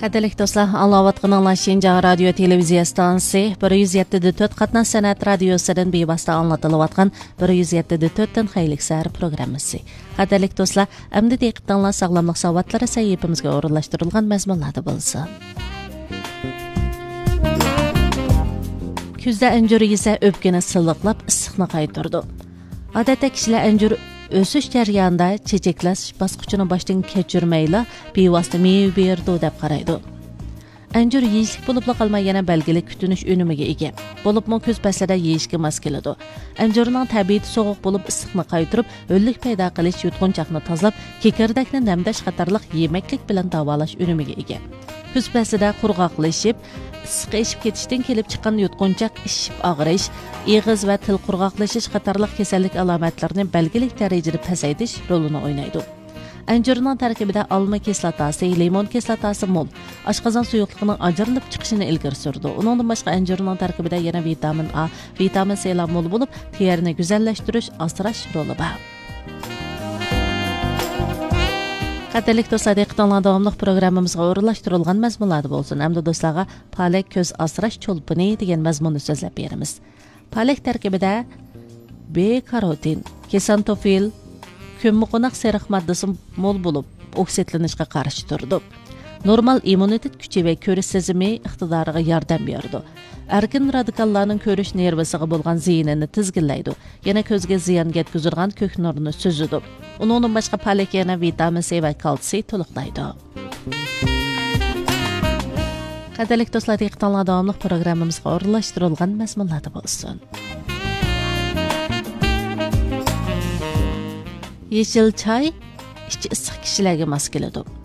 Qadrli do'stlar, anglayotganingiz Şinjan radio televiziya stansiyasi 107.4 qatnash san'at radiosidan bevosita anglatilayotgan 107.4 xeyirlik sahar programmasi. Qadrli do'stlar, endi diqqatinglar sog'lomlik savotlari sahifamizga o'rinlashtirilgan mazmunlarda bo'lsin. Kuzda anjur yesa o'pkani silliqlab issiqni qaytardi. Odatda kishilar anjur o'sish jarayonida chechaklash bosqichini boshdan kechirmayla bevosita meva berdi deb qaraydi. Anjur yeyishlik bo'lib qolmay yana belgilik kutunish unimiga ega. Bo'libmi kuz faslida yeyishga mos keladi. Anjurning tabiati sovuq bo'lib issiqni qaytarib, o'llik paydo qilish, yutqunchoqni tozalab, kekirdakni namdash qatorliq yemaklik bilan davolash unimiga ega. Kuz faslida qurg'oqlashib, issiq eshib ketishdan kelib chiqqan yutqunchoq, ishib og'rish, ig'iz va til qurg'oqlashish qatorliq kasallik alomatlarini belgilik darajada pasaytirish rolini o'ynaydi. Anjurning tarkibida olma kislotasi, limon kislotasi mo'l, oshqozon suyuqligining ajralib chiqishini ilgari surdi. Uningdan boshqa anjurning tarkibida yana vitamin A, vitamin C mo'l bo'lib, terini go'zallashtirish, asrash roli bor. Qadrli do'stlar, diqqatingizga davomli programmamizga o'rinlashtirilgan mazmunlar bo'lsin. Hamda do'stlarga palak ko'z asrash cho'lpini degan mazmunni so'zlab beramiz. Palak tarkibida B-karotin, kesantofil, ko'mmuqo'naq seriq moddasi mo'l bo'lib, oksidlanishga qarshi turadi. Normal immunitet kuchi va ko'rish sezimi iqtidoriga yordam beradi. Erkin radikallarning ko'rish nervisiga bo'lgan ziyinini tizginlaydi. Yana ko'zga ziyon yetkazadigan ko'k nurni so'zidi. Uningdan boshqa palak yana vitamin C va kalsiy to'liqlaydi. Qadrli do'stlar, diqqatingizga davomli programmamizga o'rinlashtirilgan mazmunlar bo'lsin. Yeşil çay ichi issiq kishilarga mos keladi.